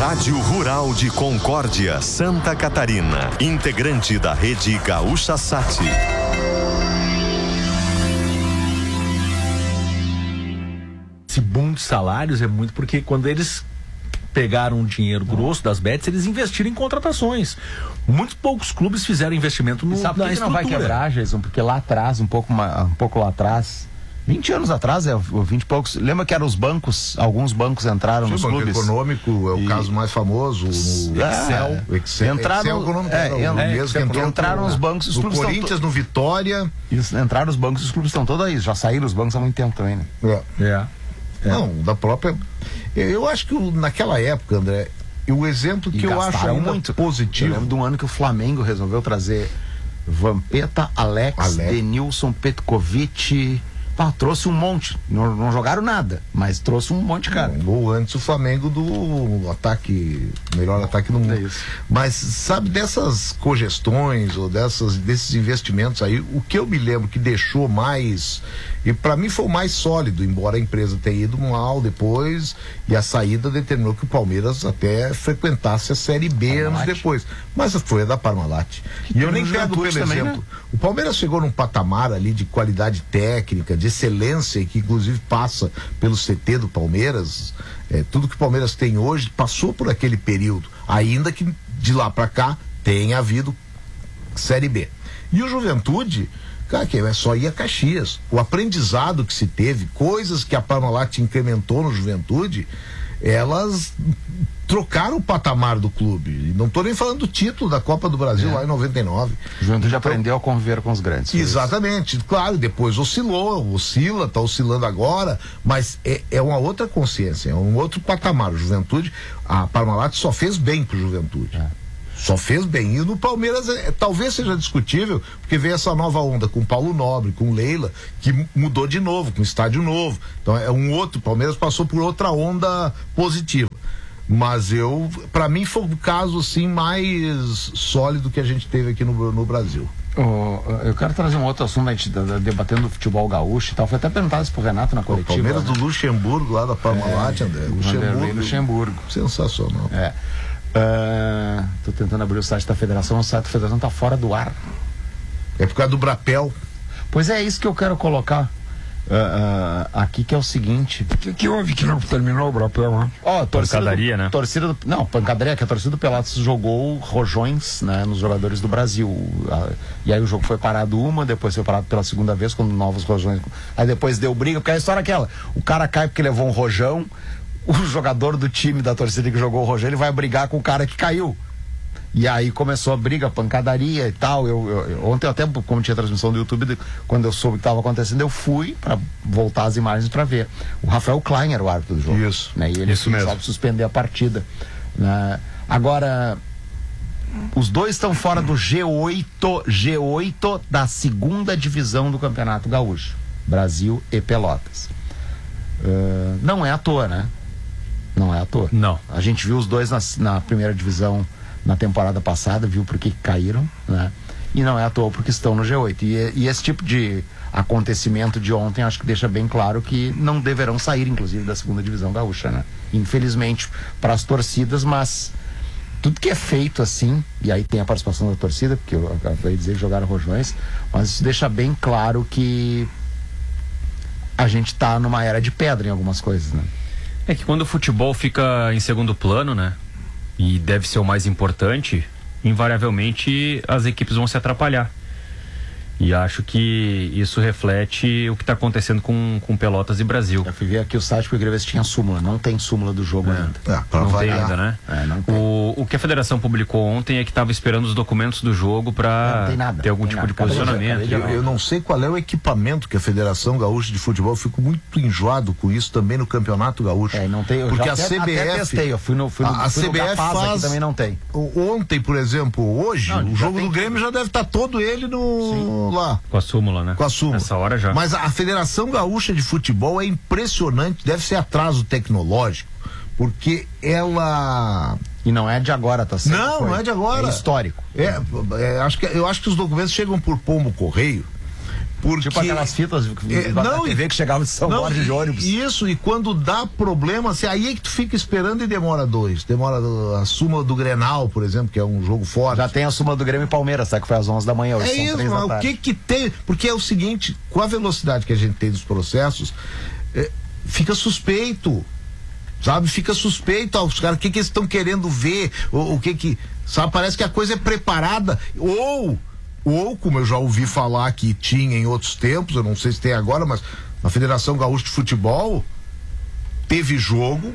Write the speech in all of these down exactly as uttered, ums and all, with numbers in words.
Rádio Rural de Concórdia, Santa Catarina. Integrante da Rede Gaúcha Sat. Esse boom de salários é muito porque quando eles pegaram o dinheiro grosso das bets, eles investiram em contratações. Muitos poucos clubes fizeram investimento no, sabe na por que estrutura. não vai quebrar, Jason? Porque lá atrás, um pouco, um pouco lá atrás, vinte anos atrás, é, vinte e poucos, lembra que eram os bancos, alguns bancos entraram Sim, nos o Banco clubes. Econômico é o e... caso mais famoso, no Excel. É, o Excel. Entraram, Excel Econômico é, era o é, mesmo que entrou entraram no, os bancos, os no clubes Corinthians, estão... no Vitória. Isso, entraram os bancos, os clubes estão todos aí, já saíram os bancos há muito tempo também, né? É. É. É. Não, da própria. Eu acho que naquela época, André, o exemplo que E eu acho ainda muito positivo. Eu lembro de um ano que o Flamengo resolveu trazer Vampeta, Alex, Alex. Denilson, Petkovic. Pá, trouxe um monte. Não, não jogaram nada, mas trouxe um monte de cara. Um gol antes o Flamengo do ataque, melhor ataque do mundo. É isso. Mas sabe dessas cogestões ou dessas, desses investimentos aí, o que eu me lembro que deixou mais, e para mim foi o mais sólido, embora a empresa tenha ido mal depois e a saída determinou que o Palmeiras até frequentasse a Série B Parmalat. anos depois. Mas foi a da Parmalat. E eu nem pego pelo também, exemplo. né? O Palmeiras chegou num patamar ali de qualidade técnica, de excelência, que inclusive passa pelo C T do Palmeiras. É, tudo que o Palmeiras tem hoje passou por aquele período, ainda que de lá para cá tenha havido Série B. E o Juventude, cara, que é só ir a Caxias. O aprendizado que se teve, coisas que a Parmalat incrementou no Juventude, elas trocaram o patamar do clube. E não estou nem falando do título da Copa do Brasil é. lá em noventa e nove. O Juventude então, aprendeu a conviver com os grandes. Exatamente, claro, depois oscilou, oscila, está oscilando agora, mas é, é uma outra consciência, é um outro patamar. O Juventude, a Parmalat só fez bem pro Juventude. É. Só fez bem. E no Palmeiras é, talvez seja discutível, porque veio essa nova onda com Paulo Nobre, com Leila, que mudou de novo, com estádio novo. Então é um outro, o Palmeiras passou por outra onda positiva. Mas eu, para mim foi o caso assim mais sólido que a gente teve aqui no, no Brasil. Oh, eu quero trazer um outro assunto, a gente tá debatendo o futebol gaúcho e tal. Foi até perguntado isso pro Renato na coletiva. O Palmeiras né? do Luxemburgo, lá da Parmalat, é, André. Luxemburgo, Luxemburgo. Sensacional. É. Uh, tô tentando abrir o site da federação, o site da federação tá fora do ar. É por causa do Brapel. Pois é, isso que eu quero colocar uh, uh, aqui, que é o seguinte. O que, que houve que não terminou o Brapel, né? Ó, torcida pancadaria, do, né? Torcida do, não, pancadaria, que a torcida do Pelotas jogou rojões, né, nos jogadores do Brasil. Uh, e aí o jogo foi parado uma, depois foi parado pela segunda vez, quando novos rojões. Aí depois deu briga, porque a história é aquela: o cara cai porque levou um rojão. O jogador do time da torcida que jogou o Rogério, ele vai brigar com o cara que caiu. E aí começou a briga, pancadaria e tal. Eu, eu, eu, ontem até, como tinha transmissão do YouTube, de, quando eu soube o que estava acontecendo, eu fui para voltar as imagens para ver. O Rafael Klein era o árbitro do jogo. Isso. Né? E ele Isso mesmo. sabe suspender a partida. Né? Agora, os dois estão fora do G oito, G oito da segunda divisão do Campeonato Gaúcho. Brasil e Pelotas. Uh, não é à toa, né? Não é à toa. Não. A gente viu os dois na, na primeira divisão na temporada passada, viu por que caíram, né? E não é à toa porque estão no G oito. E, e esse tipo de acontecimento de ontem acho que deixa bem claro que não deverão sair, inclusive, da segunda divisão gaúcha, né? Infelizmente para as torcidas, mas tudo que é feito assim, e aí tem a participação da torcida, porque eu acabei de dizer que jogaram rojões, mas isso deixa bem claro que a gente está numa era de pedra em algumas coisas, né? É que quando o futebol fica em segundo plano, né? E deve ser o mais importante, invariavelmente as equipes vão se atrapalhar. E acho que isso reflete o que está acontecendo com, com Pelotas e Brasil. Eu fui ver aqui o site porque eu queria ver se tinha súmula. Não tem súmula do jogo É. ainda. É, pra Não tem variar. ainda, né? É, não tem. O, o que a federação publicou ontem é que estava esperando os documentos do jogo Não para tem nada, ter algum tem tipo nada. de Acabei de- posicionamento. acabei de- Eu, eu não sei qual é o equipamento que a Federação Gaúcha de Futebol, eu fico muito enjoado com isso também no Campeonato Gaúcho. É, não tem. Eu Porque já a até, C B F. até testei. Eu fui no, fui no, a, a fui no C B F Gapaz, faz. aqui também não tem. o- Ontem, por exemplo, hoje, Não, o já jogo tem do Grêmio já deve estar todo ele no. lá. Com a súmula, né? Com a súmula. Nessa hora já. Mas a Federação Gaúcha de Futebol é impressionante, deve ser atraso tecnológico, porque ela. E não é de agora, tá certo? Não, não é de agora. É histórico. É, é, acho que, eu acho que os documentos chegam por pombo correio, Porque... Tipo aquelas fitas é, da não, T V que chegavam de São Borges de ônibus. Isso, e quando dá problema, assim, aí é que tu fica esperando e demora dois. Demora a súmula do Grenal, por exemplo, que é um jogo forte. Já tem a súmula do Grêmio e Palmeiras, sabe que foi às onze da manhã. Hoje É são isso, três da mas o tarde. que que tem? Porque é o seguinte, com a velocidade que a gente tem dos processos, é, fica suspeito. Sabe, fica suspeito aos caras, o que que eles estão querendo ver, o, o que que, sabe, parece que a coisa é preparada, ou, ou, como eu já ouvi falar que tinha em outros tempos, eu não sei se tem agora, mas na Federação Gaúcha de Futebol, teve jogo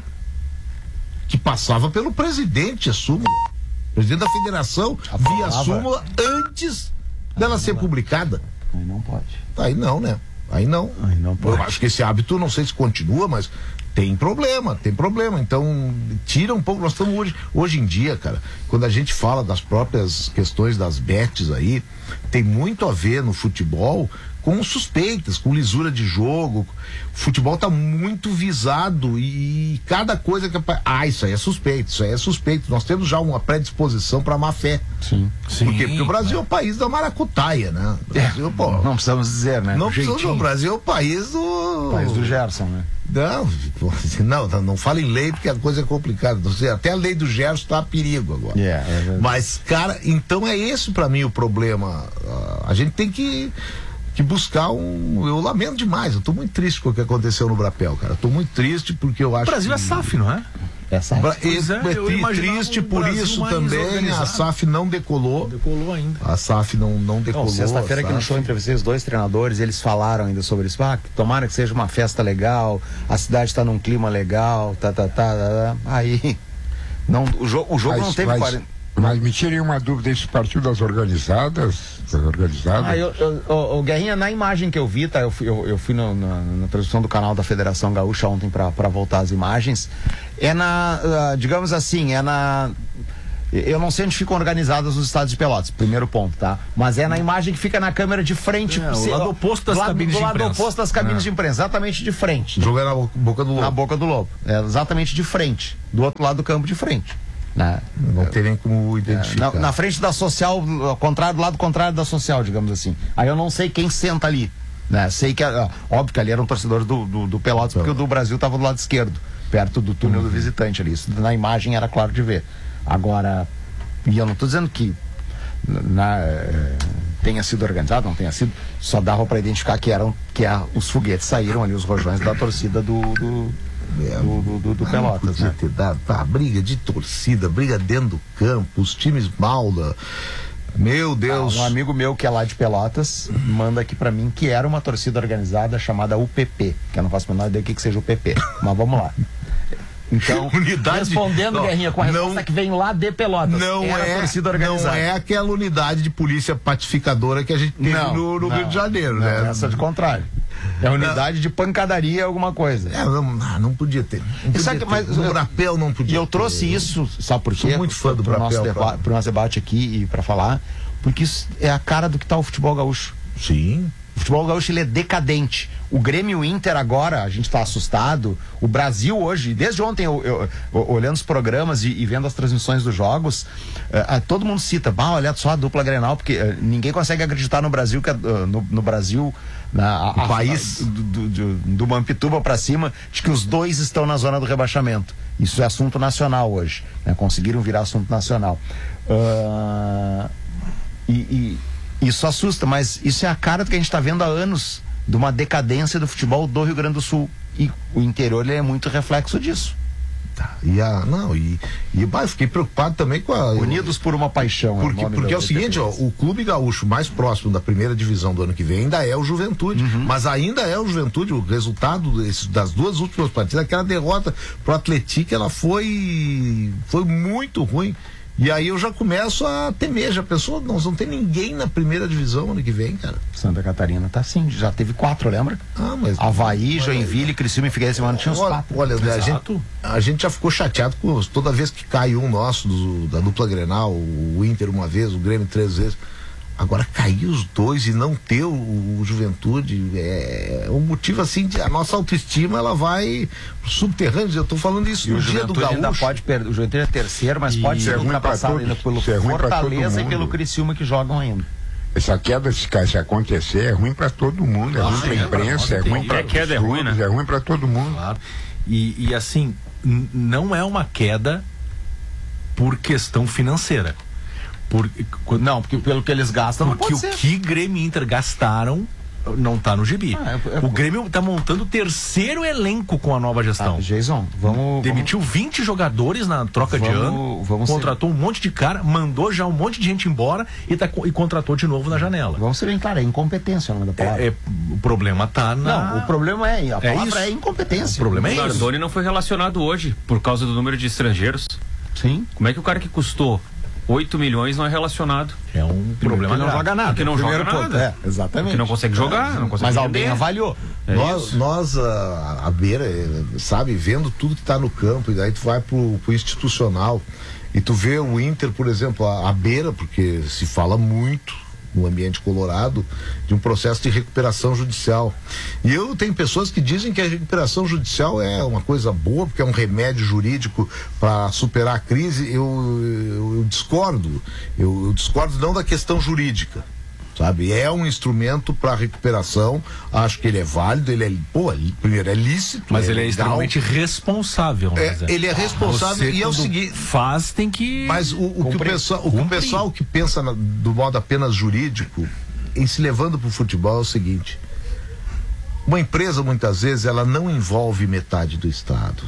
que passava pelo presidente a súmula, o presidente da federação via a súmula antes dela ser publicada. Aí não pode. Aí não, né? Aí não. Aí não pode. Eu acho que esse hábito, não sei se continua, mas tem problema, tem problema. Então, tira um pouco. Nós estamos hoje, hoje em dia, cara, quando a gente fala das próprias questões das bets aí, tem muito a ver no futebol com suspeitas, com lisura de jogo. O futebol tá muito visado e cada coisa que... Ah, isso aí é suspeito, isso aí é suspeito. Nós temos já uma predisposição para má fé. Sim. Sim. Por quê? Porque o Brasil é o país da maracutaia, né? O Brasil, É, pô, não precisamos dizer, né? não O precisa, jeitinho. o Brasil é o país do... O país do Gerson, né? Não, não, não, não fala em lei porque a coisa é complicada. Até a lei do Gerson tá a perigo agora. Yeah, é verdade. Mas, cara, então é esse pra mim o problema. Uh, a gente tem que, que buscar um... Eu lamento demais, eu tô muito triste com o que aconteceu no Brapel, cara. Eu tô muito triste porque eu acho O Brasil que... é S A F, não é? Essa Bra- Pois é, é, eu tri- imaginava triste um por Brasil isso mais também. A organizado. S A F não decolou. Decolou ainda. A S A F não, não decolou. Não, sexta-feira a aqui no S A F. show eu entrevistei os dois treinadores, eles falaram ainda sobre isso. Ah, que tomara que seja uma festa legal, a cidade está num clima legal, tá, tá, tá, tá, tá. Aí, não, o, jo o jogo Mas- não teve mas- quarenta. Mas me tirem uma dúvida, esse partido das organizadas, das organizadas, Ah, eu, eu, o, o Guerrinha, na imagem que eu vi, tá? Eu fui, eu, eu fui no, na, na transmissão do canal da Federação Gaúcha ontem para voltar as imagens. É na, uh, digamos assim, é na. Eu não sei onde ficam organizadas os estados de Pelotas, primeiro ponto, tá? Mas é na imagem que fica na câmera de frente. É, o se- lado oposto das do lado- cabines do de lado imprensa. oposto das cabines É. de imprensa, exatamente de frente. O jogo era na boca do Na lobo. boca do lobo. É exatamente de frente. Do outro lado do campo de frente. Né? Não tem nem como Na, identificar. na frente da social, ao contrário, do lado contrário da social, digamos assim. Aí eu não sei quem senta ali. Né? Sei que, ó, óbvio que ali eram torcedores do, do, do Pelotas, porque o do Brasil estava do lado esquerdo, perto do túnel Uhum. do visitante ali. Isso na imagem era claro de ver. Agora, e eu não estou dizendo que na, eh, tenha sido organizado, não tenha sido, só dava para identificar que eram que a, os foguetes saíram ali, os rojões da torcida do, do, É, do, do, do, do ah, Pelotas. não podia Né? ter dado, tá, briga de torcida, briga dentro do campo, os times mal da... Meu Deus. Ah, um amigo meu que é lá de Pelotas manda aqui pra mim que era uma torcida organizada chamada U P P, que eu não faço a menor ideia do que, que seja o P P, mas vamos lá. Então, Unidade- respondendo, não, Guerrinha, com a resposta não- que vem lá de Pelotas. Não era é, torcida organizada. não é aquela unidade de polícia pacificadora que a gente teve Não, no, no não, Rio de Janeiro, não, né? essa de contrário. É unidade de pancadaria alguma coisa. É, não, ah, não podia ter. Não podia sabe que- ter. mas- no Brapel não podia E eu ter. trouxe isso, sabe por quê? Sou muito fã do pro nosso, Brapel, deba cara. pro nosso debate aqui e pra falar, porque isso é a cara do que tá o futebol gaúcho. Sim. O futebol gaúcho ele é decadente. O Grêmio e o Inter agora, a gente está assustado. O Brasil hoje, desde ontem, eu, eu- eu- olhando os programas e, e vendo as transmissões dos jogos, eh, eh, todo mundo cita, bah, olha só a dupla Grenal, porque eh, ninguém consegue acreditar no Brasil, que, eh, no, no Brasil, na, a- O país. a- do, do, do, do Mampituba para cima, de que os dois estão na zona do rebaixamento. Isso é assunto nacional hoje. Né? Conseguiram virar assunto nacional. Ah, e, e isso assusta, mas isso é a cara do que a gente está vendo há anos, de uma decadência do futebol do Rio Grande do Sul. E o interior ele é muito reflexo disso. Tá. E a, não, e, e bah, eu fiquei preocupado também com a. Unidos por uma paixão. Porque, é o, nome porque da- é o seguinte, ó, o clube gaúcho mais próximo da primeira divisão do ano que vem ainda é o Juventude, mas ainda é o Juventude, o resultado desse, das duas últimas partidas, aquela derrota pro Atlético, ela foi foi muito ruim. E aí eu já começo a temer, já pensou, nós não tem ninguém na primeira divisão ano que vem, cara. Santa Catarina tá sim, já teve quatro, lembra? Ah, mas Havaí, Joinville, Criciúma e Figueirense, mano, tinha uns Olha, quatro. olha, a gente, Exato. a gente já ficou chateado com os- toda vez que cai um nosso do- da dupla Grenal, o Inter uma vez, o Grêmio três vezes. Agora cair os dois e não ter o, o Juventude é um motivo assim de a nossa autoestima ela vai pro subterrâneo. Eu tô falando isso E no o dia do Juventude ainda Gaúcho. pode perder. O Juventude é terceiro, mas pode isso ser é ruim pra ultrapassado todos. ainda pelo Isso é ruim pra todo Fortaleza e mundo. pelo Criciúma que jogam ainda. essa queda, se, se acontecer, é ruim para todo mundo, é Ah, ruim para a é, imprensa, pra é nós ruim é para terrível. É, queda é ruim, né? é ruim para todo mundo. Claro. E, e assim, n- não é uma queda por questão financeira. Por, Não, porque pelo que eles gastam, não porque pode o ser. que Grêmio e Inter gastaram não tá no gibi. Ah, é- é- o Grêmio tá montando o terceiro elenco com a nova gestão. Ah, Jason, vamos... Demitiu vinte jogadores na troca de Vamos- ano, vamos contratou um monte de cara, mandou já um monte de gente embora e, tá, co- e contratou de novo na janela. Vamos ser bem claros, é incompetência o nome da palavra. É, é, o problema tá na... Não, o problema é, a palavra isso. é, incompetência. O problema é O isso. Nardoni não foi relacionado hoje por causa do número de estrangeiros. Sim. Como é que o cara que custou oito milhões não é relacionado? É um problema Porque não grave. joga nada. Porque não Primeiro joga ponto, nada. É, exatamente. Porque não consegue jogar, não consegue Mas render. alguém avaliou. É nós, isso. nós a, a beira, eh, sabe, vendo tudo que está no campo, e daí tu vai pro, pro institucional e tu vê o Inter, por exemplo, a, a beira, porque se fala muito no ambiente colorado de um processo de recuperação judicial. E eu tenho pessoas que dizem que a recuperação judicial é uma coisa boa, porque é um remédio jurídico para superar a crise. Eu, eu, eu discordo. Eu, eu discordo não da questão jurídica. Sabe, é um instrumento para recuperação. Acho que ele é válido, ele é, pô, primeiro é lícito, Mas ele é legal. extremamente responsável, né, É, Zé? ele é responsável. Você, E é o quando seguinte, faz, tem que... mas o, o que o pessoal, o que o Cumprir. pessoal que pensa na- do modo apenas jurídico, em se levando para o futebol, é o seguinte: uma empresa muitas vezes ela não envolve metade do Estado.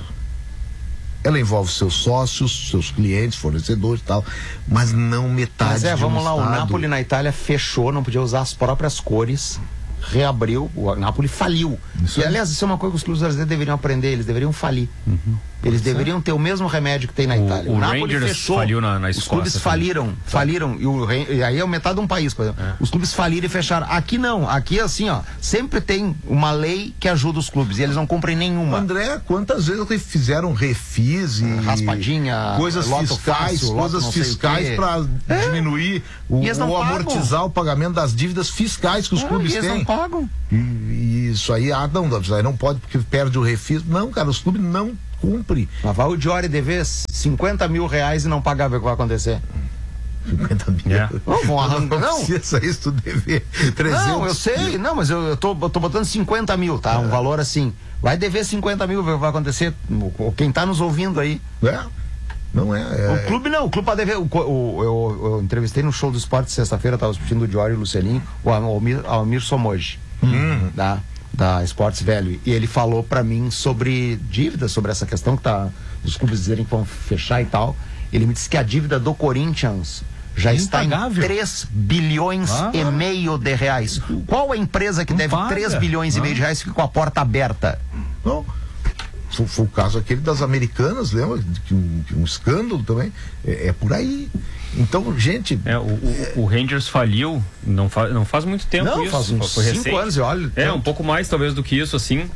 Ela envolve seus sócios, seus clientes, fornecedores e tal, mas não metade. Mas é, de um vamos lá, o Estado. Napoli na Itália fechou, não podia usar as próprias cores, reabriu, o Napoli faliu. Isso e aí. aliás, isso é uma coisa que os clubes brasileiros deveriam aprender, eles deveriam falir. Eles deveriam ter o mesmo remédio que tem na O- Itália. o Napoli Rangers fechou, faliu na- na os Escócia clubes também. faliram, faliram, e, o, Ren- e aí é metade de um país, por exemplo. Os clubes faliram e fecharam. Aqui não, aqui é assim, ó, sempre tem uma lei que ajuda os clubes, e eles não cumprem nenhuma. André, quantas vezes eles fizeram refis e Raspadinha, coisas loto fiscais, fácil, loto coisas não sei o fiscais quê. para É. diminuir o, E eles não ou pagam. amortizar o pagamento das dívidas fiscais que os Ah, clubes e eles têm. não pagam. E, e isso aí, ah, não, isso aí não pode porque perde o refis. Não, cara, os clubes não cumprem. Mas vai o Diori dever cinquenta mil reais e não pagar, ver o que vai acontecer. cinquenta mil. É. Não, vão arrancar. Não, precisa isso, tu dever trezentos. não, eu sei, não, mas eu, eu, tô, eu tô botando cinquenta mil, tá? Um valor assim. Vai dever cinquenta mil, ver o que vai acontecer. O- Quem tá nos ouvindo aí. É, não é. é O clube não, o clube pode dever. O, o- eu, eu entrevistei no show do esporte sexta-feira, tava assistindo o Diori e o Lucelinho, o Almir, Almir Somoji, Hum. da, da Sports Velho. E ele falou pra mim sobre dívida, sobre essa questão que tá. Os clubes dizerem que vão fechar e tal. Ele me disse que a dívida do Corinthians já está em Impagável. três bilhões Ah. e meio de reais. Qual a empresa que Não deve paga. três bilhões e meio de reais e fica com a porta aberta? Não. Foi, foi o caso aquele das Americanas, lembra? Que um, que um escândalo também. É, é por aí. Então, gente. É, o, o, o Rangers faliu não, fa, não faz muito tempo Não, isso. faz uns foi cinco recente. anos, e olha, É, tanto. um pouco mais talvez do que isso, assim.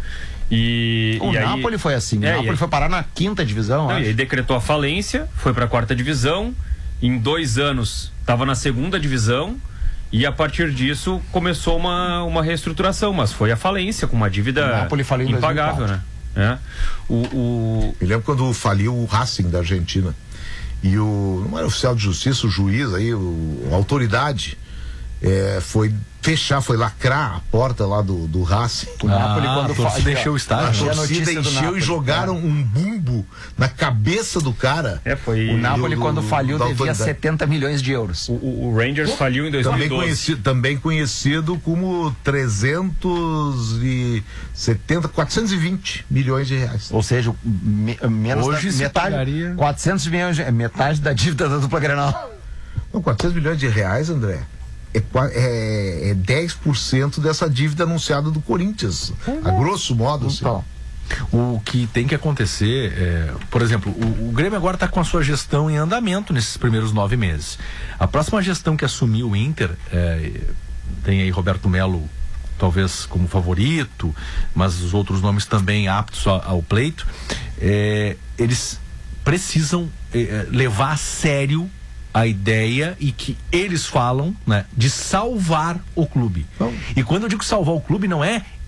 E, O e aí- Napoli foi assim. É, o Napoli e aí- foi parar na quinta divisão, Não, acho. e aí decretou a falência, foi para a quarta divisão. Em dois anos estava na segunda divisão. E a partir disso começou uma, uma reestruturação, mas foi a falência com uma dívida O Napoli faliu em impagável, dois né? É. O, o, Eu lembro quando faliu o Racing da Argentina. E o. Não era oficial de justiça, o juiz aí, o, a autoridade, é, foi fechar, foi lacrar a porta lá do, do Racing. O Napoli, Ah, quando a torcida fa- encheu o A estádio. Achei a torcida notícia do encheu Napoli, e jogaram um bumbo na cabeça do cara. é, foi, O Napoli, do- quando faliu, da devia autoridade. setenta milhões de euros. o, o- o Rangers faliu em dois mil e Também doze. conhecido, também conhecido como trezentos e setenta, quatrocentos e vinte milhões de reais. Ou seja, me- menos Hoje da, se metade, pagaria- quatrocentos milhões, de- é metade da dívida da dupla Grenal. Não, quatrocentos milhões de reais, André. É, qua- é, é dez por cento dessa dívida anunciada do Corinthians. A grosso modo, assim. Então, O que tem que acontecer, é, por exemplo, o, o Grêmio agora está com a sua gestão em andamento nesses primeiros nove meses. A próxima gestão que assumir o Inter, é, tem aí Roberto Melo talvez como favorito, mas os outros nomes também aptos ao, ao pleito, é, eles precisam é, levar a sério a ideia e que eles falam, né, de salvar o clube. Não. E quando eu digo salvar o clube, não é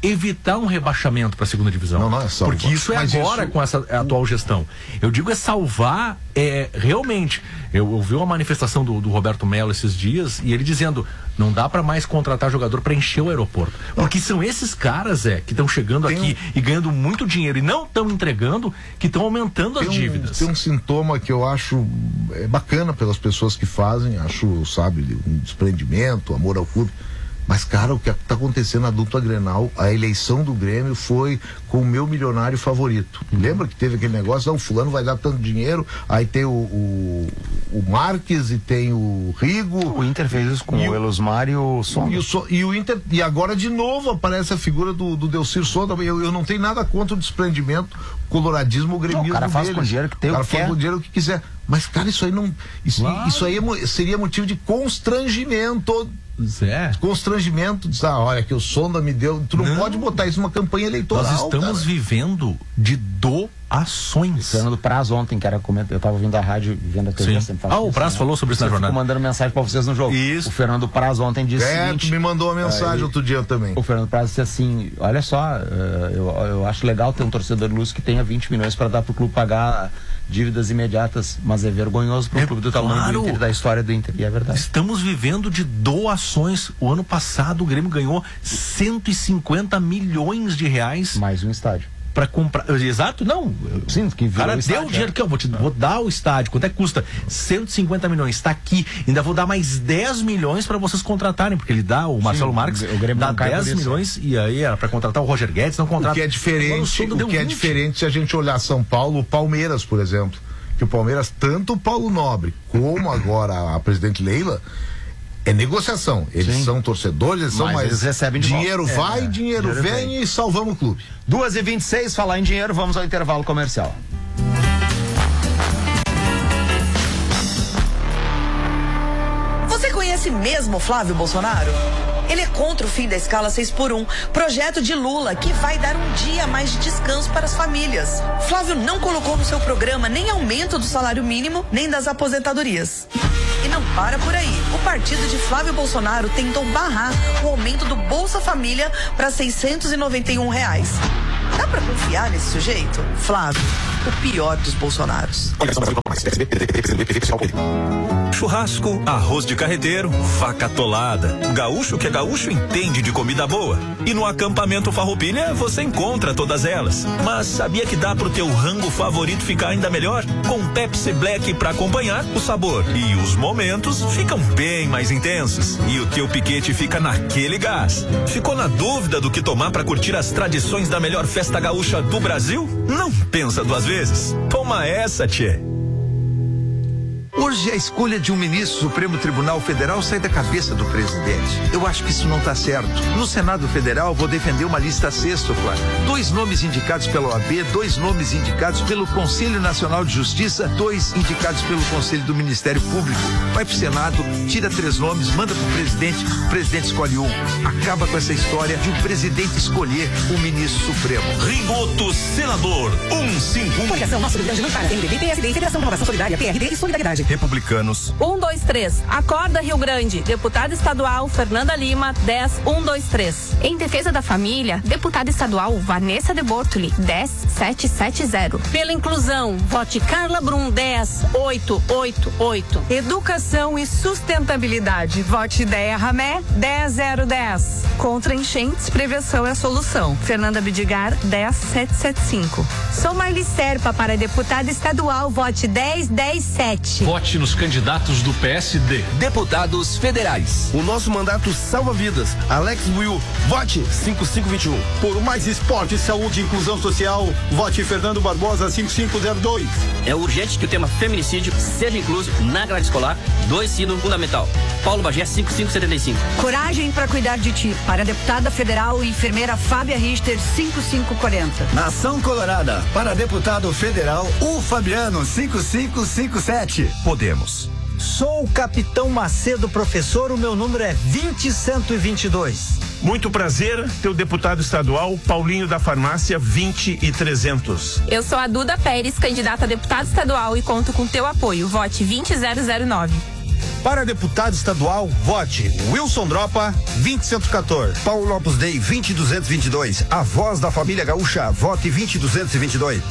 evitar um rebaixamento para a segunda divisão. Não, não é salvar. Porque isso é Mas agora isso- com essa atual gestão. Eu digo é salvar, é, realmente. Eu ouvi uma manifestação do, do Roberto Melo esses dias e ele dizendo, não dá para mais contratar jogador para encher o aeroporto. Porque são esses caras, é, que estão chegando Tem aqui e ganhando muito dinheiro e não estão entregando, que estão aumentando as Tem um, dívidas. tem um sintoma que eu acho é bacana pelas pessoas que fazem, acho, sabe, um desprendimento, amor ao clube. Mas, cara, o que está acontecendo na dupla Grenal, a eleição do Grêmio foi com o meu milionário favorito. Uhum. Lembra que teve aquele negócio, não, o fulano vai dar tanto dinheiro, aí tem o, o, o Marques e tem o Rigo. O Inter fez isso com E o o- Elusmar e o Sonda. E o, So- e o Inter, e agora de novo aparece a figura do, do Delcir Sonda. Eu, eu não tenho nada contra o desprendimento, coloradismo, o gremismo. Não, o cara faz deles. com dinheiro que tem o cara o que faz quer. com dinheiro o que quiser. Mas, cara, isso aí não. Isso, Claro. isso aí é mo- seria motivo de constrangimento. Zé, Constrangimento, diz, ah, olha, que o Sonda me deu. Tu não, Não. pode botar isso numa campanha eleitoral. nós estamos cara. vivendo de doações. Fernando Praz ontem, que era comentar, eu tava ouvindo a rádio e vendo a T V. Sim. sempre faço Ah, o isso, Praz falou sobre isso na Eu fico jornada. mandando mensagem pra vocês no jogo. Isso. O Fernando Praz ontem disse o É, seguinte, tu me mandou uma mensagem Aí- outro dia também. o Fernando Praz disse assim, olha só, eh, eu, eu acho legal ter um torcedor luz que tenha vinte milhões para dar pro clube pagar dívidas imediatas, mas é vergonhoso para um É clube do tamanho claro. do Inter, da história do Inter, e é verdade. Estamos vivendo de doações. O ano passado o Grêmio ganhou cento e cinquenta milhões de reais Mais um estádio. para comprar. Exato, não. Sim, que O virou cara o deu estádio, o dinheiro é. que eu vou te vou dar o estádio. Quanto é que custa? cento e cinquenta milhões. Está aqui. Ainda vou dar mais dez milhões para vocês contratarem, porque ele dá, o Marcelo Marques o Grêmio dá não cai por dez isso. milhões e aí era para contratar o Roger Guedes, não contrata. O que é Agora diferente, Sonda deu o que é vinte. diferente se a gente olhar São Paulo, o Palmeiras, por exemplo, que o Palmeiras, tanto o Paulo Nobre como agora a presidente Leila, é negociação. Eles Sim. são torcedores, eles são Mas mais. eles recebem de dinheiro volta. vai, É, dinheiro, dinheiro vem, vem. e salvamos o clube. duas e vinte e seis, falar em dinheiro, vamos ao intervalo comercial. Você conhece mesmo Flávio Bolsonaro? Ele é contra o fim da escala seis por um, projeto de Lula que vai dar um dia a mais de descanso para as famílias. Flávio não colocou no seu programa nem aumento do salário mínimo, nem das aposentadorias. E não para por aí. O partido de Flávio Bolsonaro tentou barrar o aumento do Bolsa Família para seiscentos e noventa e um reais. Dá pra confiar nesse sujeito? Flávio, o pior dos Bolsonaros. Churrasco, arroz de carreteiro, vaca atolada. Gaúcho que é gaúcho entende de comida boa. E no acampamento Farroupilha você encontra todas elas. Mas sabia que dá pro teu rango favorito ficar ainda melhor? Com Pepsi Black pra acompanhar, o sabor e os momentos ficam bem mais intensos. E o teu piquete fica naquele gás. Ficou na dúvida do que tomar pra curtir as tradições da melhor festa gaúcha do Brasil? Não pensa duas vezes. Toma essa, tchê. Hoje a escolha de um ministro do Supremo Tribunal Federal sai da cabeça do presidente. Eu acho que isso não está certo. No Senado Federal vou defender uma lista sextupla. Dois nomes indicados pela O A B, dois nomes indicados pelo Conselho Nacional de Justiça, dois indicados pelo Conselho do Ministério Público. Vai pro Senado, tira três nomes, manda pro presidente, o presidente escolhe um. Acaba com essa história de o presidente escolher o ministro supremo. Rigoto Senador um cinco um. Coligação Nosso Rio Grande não para. M D B, P S D, Federação Renovação Solidária, P R D e Solidariedade. Republicanos. um, dois, três. Acorda Rio Grande. Deputada estadual Fernanda Lima, dez, um, dois, três. Em defesa da família, deputada estadual Vanessa de Bortoli, dez, sete sete zero. Pela inclusão, vote Carla Brum, dez, oito oito oito. Educação e sustentabilidade. Vote Ideia Ramé, dez zero dez. Contra enchentes, prevenção é a solução. Fernanda Bidigar, dez sete sete cinco. Sou Marli Serpa para deputada estadual, vote dez dez sete. Vote nos candidatos do P S D. Deputados federais. O nosso mandato salva vidas. Alex Will, vote cinco cinco dois um. Por mais esporte, saúde e inclusão social, vote Fernando Barbosa cinco cinco zero dois. É urgente que o tema feminicídio seja incluso na grade escolar do ensino fundamental. Paulo Bagé, cinco cinco sete cinco. Coragem para cuidar de ti. Para a deputada federal e enfermeira Fábia Richter, cinco cinco quatro zero. Nação Colorada. Para deputado federal, o Fabiano, cinco cinco cinco sete. Podemos. Sou o Capitão Macedo, professor, o meu número é vinte cento e vinte e dois. Muito prazer, teu deputado estadual, Paulinho da Farmácia, vinte e trezentos. Eu sou a Duda Pérez, candidata a deputada estadual e conto com teu apoio. Vote vinte zero zero nove. Para deputado estadual, vote Wilson Dropa, vinte cento e quatorze. Paulo Opus Dei, vinte duzentos e vinte e dois. A voz da família gaúcha, vote vinte duzentos e vinte e dois.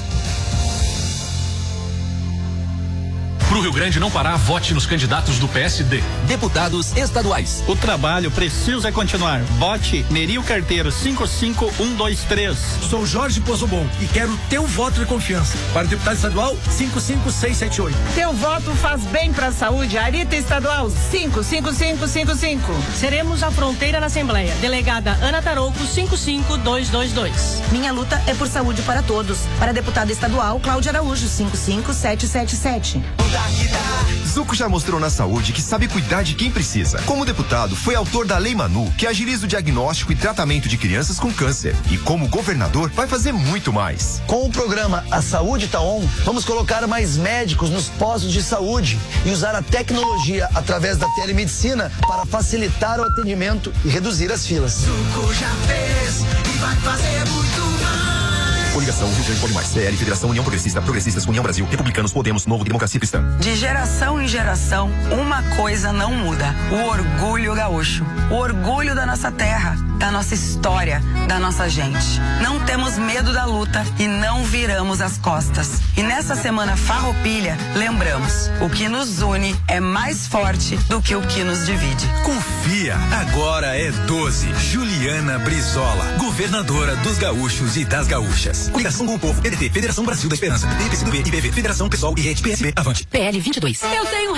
Pro Rio Grande não parar, vote nos candidatos do P S D. Deputados estaduais. O trabalho precisa continuar. Vote Neril Carteiro cinco cinco um dois três. Sou Jorge Pozobon e quero teu voto de confiança. Para o deputado estadual, cinco cinco seis sete oito. Teu voto faz bem para a saúde. Arita Estadual, cinco cinco cinco cinco cinco. Seremos a fronteira na Assembleia. Delegada Ana Tarouco, cinco cinco dois dois dois. Minha luta é por saúde para todos. Para deputada estadual, Cláudia Araújo, cinco cinco sete sete sete. Zuco já mostrou na saúde que sabe cuidar de quem precisa. Como deputado, foi autor da Lei Manu, que agiliza o diagnóstico e tratamento de crianças com câncer. E como governador, vai fazer muito mais. Com o programa A Saúde Tá On, vamos colocar mais médicos nos postos de saúde e usar a tecnologia através da telemedicina para facilitar o atendimento e reduzir as filas. Zuco já fez e vai fazer muito mais. Coligação Rio Grande Pode Mais, C L, Federação União Progressista, Progressistas, União Brasil, Republicanos, Podemos, Novo, Democracia Cristã. De geração em geração, uma coisa não muda: o orgulho gaúcho. O orgulho da nossa terra, da nossa história, da nossa gente. Não temos medo da luta e não viramos as costas. E nessa semana Farroupilha, lembramos: o que nos une é mais forte do que o que nos divide. Confia, agora é doze. Juliana Brizola, governadora dos gaúchos e das gaúchas. Coligação com o Povo, P D T, Federação Brasil da Esperança, P T, P C do B, I B V, Federação Pessoal e Rede P S B, avante. P L vinte e dois. Eu tenho